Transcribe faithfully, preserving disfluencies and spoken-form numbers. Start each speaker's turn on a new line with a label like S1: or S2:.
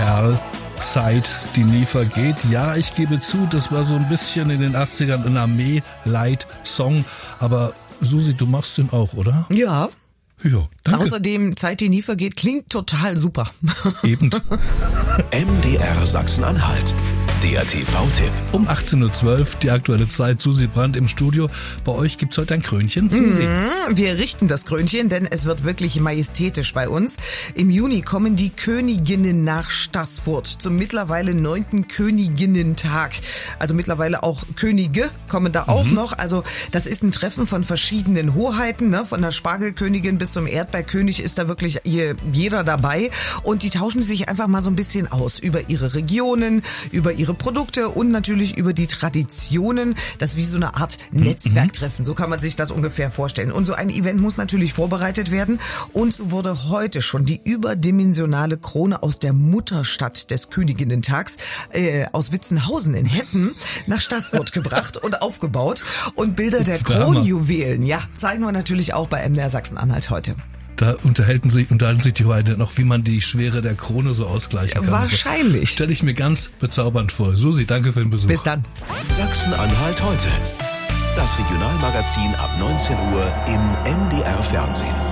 S1: Kerl, Zeit, die nie vergeht. Ja, ich gebe zu, das war so ein bisschen in den achtzigern ein Armee-Light-Song. Aber Susi, du machst den auch, oder?
S2: Ja.
S1: Ja, danke.
S2: Außerdem, Zeit, die nie vergeht, klingt total super.
S1: Eben.
S3: M D R Sachsen-Anhalt. Der T V-Tipp.
S1: Um achtzehn Uhr zwölf, die aktuelle Zeit, Susi Brandt im Studio. Bei euch gibt's heute ein Krönchen, Susi.
S2: Mm, wir richten das Krönchen, denn es wird wirklich majestätisch bei uns. Im Juni kommen die Königinnen nach Staßfurt zum mittlerweile neunten Königinnentag. Also mittlerweile auch Könige kommen da auch mhm. noch. Also das ist ein Treffen von verschiedenen Hoheiten, ne? Von der Spargelkönigin bis zum Erdbeerkönig ist da wirklich jeder dabei. Und die tauschen sich einfach mal so ein bisschen aus über ihre Regionen, über ihre Produkte und natürlich über die Traditionen. Das ist wie so eine Art Netzwerktreffen. So kann man sich das ungefähr vorstellen. Und so ein Event muss natürlich vorbereitet werden. Und so wurde heute schon die überdimensionale Krone aus der Mutterstadt des Königinnentags, äh, aus Witzenhausen in Hessen, nach Staßfurt gebracht und aufgebaut. Und Bilder der Kronjuwelen, ja, zeigen wir natürlich auch bei M D R Sachsen-Anhalt heute.
S1: Da unterhalten sich, unterhalten sich die heute noch, wie man die Schwere der Krone so ausgleichen kann.
S2: Wahrscheinlich.
S1: Also, stelle ich mir ganz bezaubernd vor. Susi, danke für den Besuch.
S2: Bis dann.
S3: Sachsen-Anhalt heute. Das Regionalmagazin ab neunzehn Uhr im M D R Fernsehen.